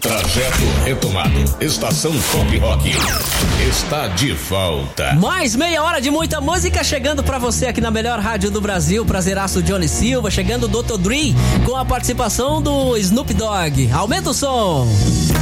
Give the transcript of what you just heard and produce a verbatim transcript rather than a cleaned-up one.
Trajeto retomado. Estação Pop Rock está de volta. Mais meia hora de muita música chegando pra você aqui na melhor rádio do Brasil. Prazeraço Johnny Silva, chegando o doutor Dre com a participação do Snoop Dogg. Aumenta o som.